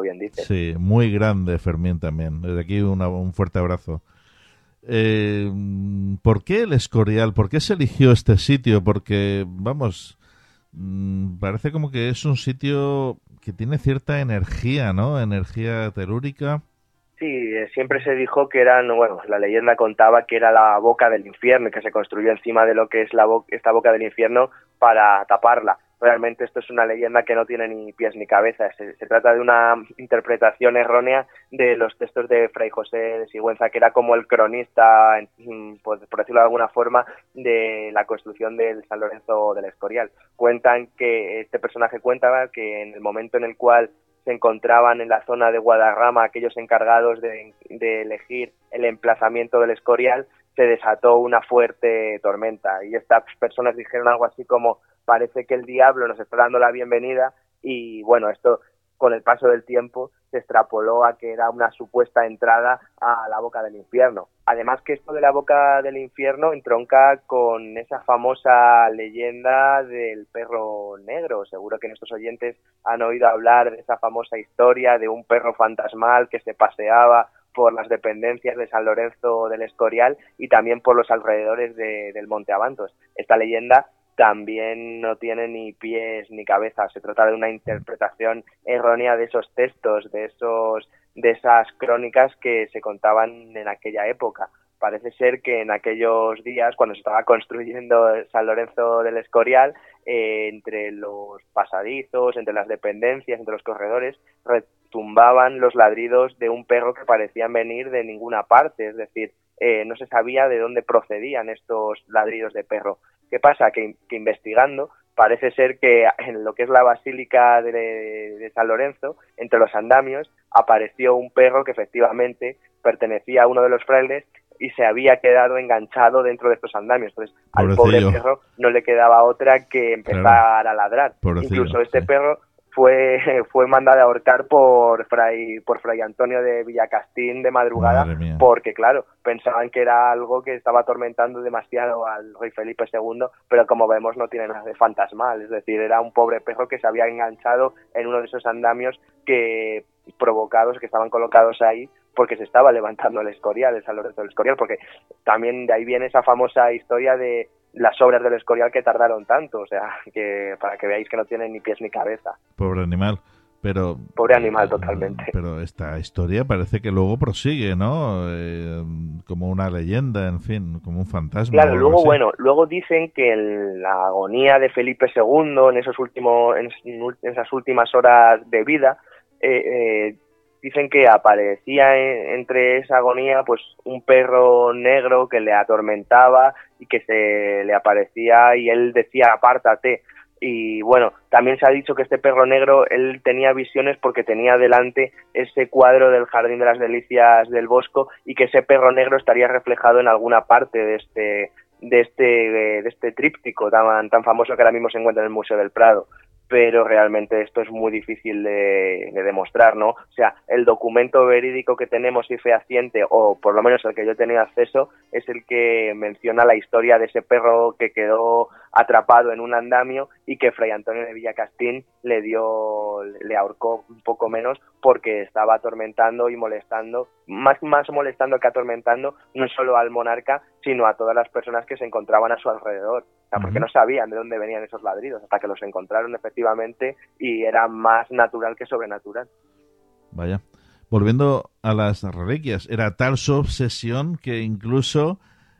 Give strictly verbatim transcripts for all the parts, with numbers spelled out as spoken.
bien dices. Sí, muy grande Fermín también. Desde aquí una, un fuerte abrazo. Eh, ¿Por qué el Escorial? ¿Por qué se eligió este sitio? Porque, vamos, mmm, parece como que es un sitio que tiene cierta energía, ¿no? Energía telúrica. Sí, eh, siempre se dijo que eran, bueno, la leyenda contaba que era la boca del infierno y que se construyó encima de lo que es la bo- esta boca del infierno para taparla. Realmente esto es una leyenda que no tiene ni pies ni cabeza. Se, se trata de una interpretación errónea de los textos de Fray José de Sigüenza, que era como el cronista, pues, por decirlo de alguna forma, de la construcción del San Lorenzo del Escorial. Cuentan que este personaje cuenta que en el momento en el cual se encontraban en la zona de Guadarrama aquellos encargados de, de elegir el emplazamiento del Escorial, se desató una fuerte tormenta y estas personas dijeron algo así como: parece que el diablo nos está dando la bienvenida. Y bueno, esto con el paso del tiempo se extrapoló a que era una supuesta entrada a la boca del infierno. Además que esto de la boca del infierno entronca con esa famosa leyenda del perro negro. Seguro que nuestros oyentes han oído hablar de esa famosa historia de un perro fantasmal que se paseaba por las dependencias de San Lorenzo del Escorial y también por los alrededores de, del Monte Abantos. Esta leyenda también no tiene ni pies ni cabeza. Se trata de una interpretación errónea de esos textos, de esos, de esas crónicas que se contaban en aquella época. Parece ser que en aquellos días, cuando se estaba construyendo San Lorenzo del Escorial, eh, entre los pasadizos, entre las dependencias, entre los corredores, retumbaban los ladridos de un perro que parecían venir de ninguna parte. Es decir, eh, no se sabía de dónde procedían estos ladridos de perro. ¿Qué pasa? Que, que investigando, parece ser que en lo que es la Basílica de, de San Lorenzo, entre los andamios, apareció un perro que efectivamente pertenecía a uno de los frailes y se había quedado enganchado dentro de estos andamios. Entonces, Pobrecillo. al pobre perro no le quedaba otra que empezar claro. a ladrar. Pobrecillo, Incluso este sí. perro fue fue mandado a ahorcar por fray por fray Antonio de Villacastín de madrugada, porque claro, pensaban que era algo que estaba atormentando demasiado al rey Felipe segundo, pero como vemos no tiene nada de fantasmal. Es decir, era un pobre perro que se había enganchado en uno de esos andamios que provocados, que estaban colocados ahí porque se estaba levantando el Escorial, el San Lorenzo del Escorial, porque también de ahí viene esa famosa historia de las obras del Escorial que tardaron tanto, o sea, que para que veáis que no tiene ni pies ni cabeza. Pobre animal, pero... Pobre animal, totalmente. Pero esta historia parece que luego prosigue, ¿no? Eh, como una leyenda, en fin, como un fantasma. Claro, luego, así. bueno, luego dicen que en la agonía de Felipe segundo, en esos últimos, en esas últimas horas de vida, eh, eh, dicen que aparecía en, entre esa agonía pues un perro negro que le atormentaba y que se le aparecía y él decía apártate. Y bueno, también se ha dicho que este perro negro, él tenía visiones porque tenía delante ese cuadro del Jardín de las Delicias del Bosco y que ese perro negro estaría reflejado en alguna parte de este de este de este tríptico tan, tan famoso que ahora mismo se encuentra en el Museo del Prado. Pero realmente esto es muy difícil de, de demostrar, ¿no? O sea, el documento verídico que tenemos y fehaciente, o por lo menos el que yo he tenido acceso, es el que menciona la historia de ese perro que quedó atrapado en un andamio y que Fray Antonio de Villacastín le dio, le ahorcó un poco menos porque estaba atormentando y molestando, más, más molestando que atormentando, no solo al monarca, sino a todas las personas que se encontraban a su alrededor. O sea, porque no sabían de dónde venían esos ladridos hasta que los encontraron efectivamente y era más natural que sobrenatural. Vaya. Volviendo a las reliquias, era tal su obsesión que incluso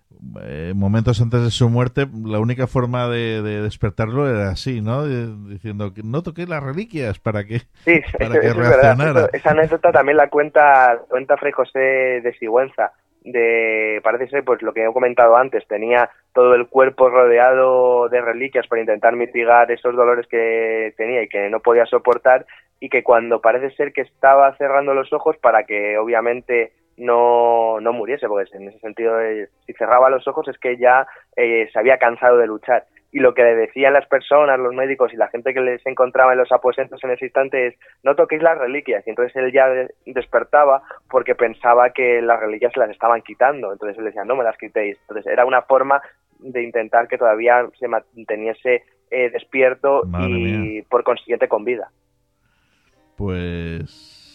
eh, momentos antes de su muerte la única forma de, de despertarlo era así, ¿no? Diciendo que no toqué las reliquias para que, sí, para eso, que eso reaccionara. Eso, esa anécdota también la cuenta, cuenta Fray José de Sigüenza. De, parece ser, pues lo que he comentado antes, tenía todo el cuerpo rodeado de reliquias para intentar mitigar esos dolores que tenía y que no podía soportar, y que cuando parece ser que estaba cerrando los ojos para que obviamente no, no muriese, porque en ese sentido, eh, si cerraba los ojos es que ya eh, se había cansado de luchar. Y lo que le decían las personas, los médicos y la gente que les encontraba en los aposentos en ese instante es: no toquéis las reliquias. Y entonces él ya de- despertaba porque pensaba que las reliquias se las estaban quitando. Entonces él decía: no me las quitéis. Entonces era una forma de intentar que todavía se manteniese eh, despierto Madre y mía. por consiguiente con vida. Pues